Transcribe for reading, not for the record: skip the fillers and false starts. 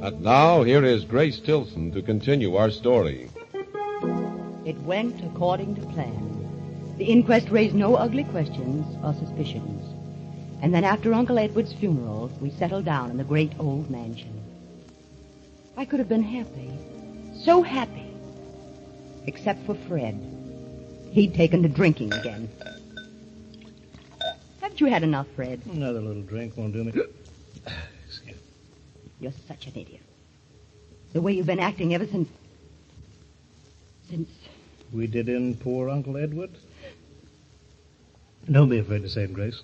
And now, here is Grace Tilson to continue our story. It went according to plan. The inquest raised no ugly questions or suspicions. And then after Uncle Edward's funeral, we settled down in the great old mansion. I could have been happy, so happy, except for Fred. He'd taken to drinking again. Haven't you had enough, Fred? Another little drink won't do me. You're such an idiot. The way you've been acting ever since... We did in poor Uncle Edward? Don't be afraid to say it, Grace.